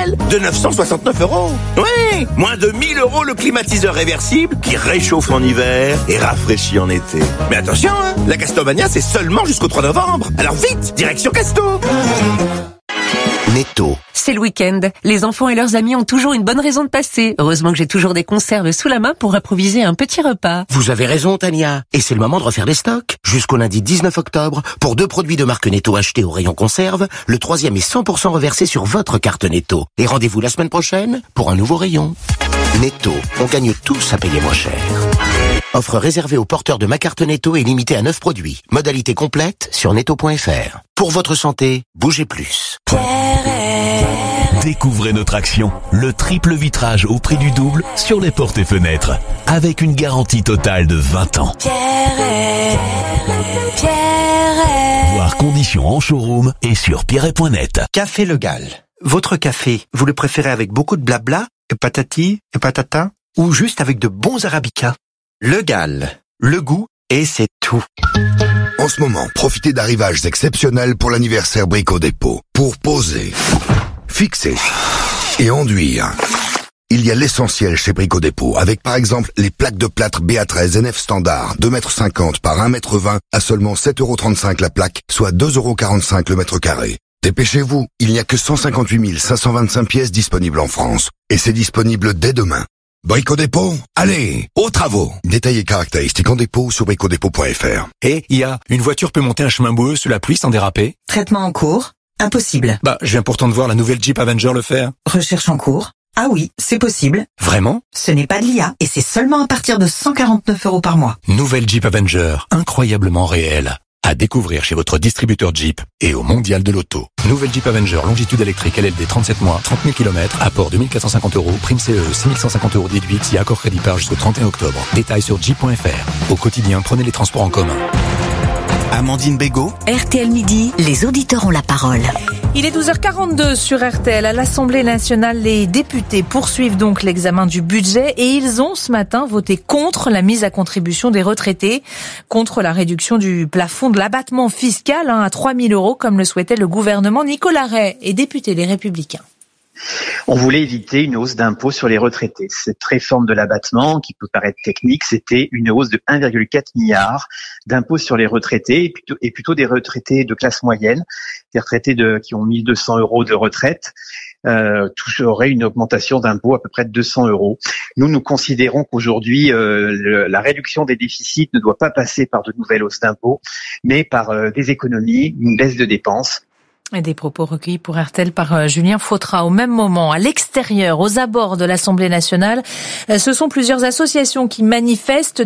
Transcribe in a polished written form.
RTL de 969 €. Ouais, moins de 1 000 € le climatiseur réversible qui réchauffe en hiver et rafraîchit en été. Mais attention, hein, la Castomania c'est seulement jusqu'au 3 novembre. Alors vite, direction Casto. Netto. C'est le week-end. Les enfants et leurs amis ont toujours une bonne raison de passer. Heureusement que j'ai toujours des conserves sous la main pour improviser un petit repas. Vous avez raison, Tania. Et c'est le moment de refaire les stocks. Jusqu'au lundi 19 octobre, pour 2 produits de marque Netto achetés au rayon conserve, le 3e est 100% reversé sur votre carte Netto. Et rendez-vous la semaine prochaine pour un nouveau rayon. Netto, on gagne tous à payer moins cher. Offre réservée aux porteurs de ma carte Netto et limitée à 9 produits. Modalité complète sur netto.fr. Pour votre santé, bougez plus. Découvrez notre action, le triple vitrage au prix du double sur les portes et fenêtres, avec une garantie totale de 20 ans. Voir conditions en showroom et sur pierret.net. Café Le Gall. Votre café, vous le préférez avec beaucoup de blabla, et patati, et patata, ou juste avec de bons arabicas? Le Gall. Le goût, et c'est tout. En ce moment, profitez d'arrivages exceptionnels pour l'anniversaire Brico Dépôt. Pour poser, fixer et enduire. Il y a l'essentiel chez Brico Dépôt, avec par exemple les plaques de plâtre BA13 NF standard, 2,50 m par 1,20 m à seulement 7,35 € la plaque, soit 2,45 € le mètre carré. Dépêchez-vous, il n'y a que 158 525 pièces disponibles en France. Et c'est disponible dès demain. Brico Dépôt, allez, aux travaux. Détails et caractéristiques en dépôt sur bricodépôt.fr. Et une voiture peut monter un chemin boueux sous la pluie sans déraper? Traitement en cours? Impossible. Je viens pourtant de voir la nouvelle Jeep Avenger le faire. Recherche en cours? Ah oui, c'est possible. Vraiment? Ce n'est pas de l'IA et c'est seulement à partir de 149 € par mois. Nouvelle Jeep Avenger, incroyablement réelle. À découvrir chez votre distributeur Jeep et au Mondial de l'Auto. Nouvelle Jeep Avenger, longitude électrique LLD 37 mois, 30 000 km, apport 2 450 €, prime CE 6 150 € déduite si accord crédit par jusqu'au 31 octobre. Détails sur jeep.fr. Au quotidien, prenez les transports en commun. Amandine Bégaud. RTL Midi, les auditeurs ont la parole. Il est 12h42 sur RTL. À l'Assemblée nationale, les députés poursuivent donc l'examen du budget et ils ont ce matin voté contre la mise à contribution des retraités, contre la réduction du plafond de l'abattement fiscal à 3 000 € comme le souhaitait le gouvernement. Nicolas Ray est député Les Républicains. On voulait éviter une hausse d'impôt sur les retraités. Cette réforme de l'abattement, qui peut paraître technique, c'était une hausse de 1,4 milliard d'impôts sur les retraités, et plutôt des retraités de classe moyenne, des retraités qui ont 1 200 € de retraite, toucheraient une augmentation d'impôts à peu près de 200 €. Nous considérons qu'aujourd'hui, la réduction des déficits ne doit pas passer par de nouvelles hausses d'impôts, mais par des économies, une baisse de dépenses. Et des propos recueillis pour RTL par Julien Fautra. Au même moment, à l'extérieur, aux abords de l'Assemblée nationale, ce sont plusieurs associations qui manifestent.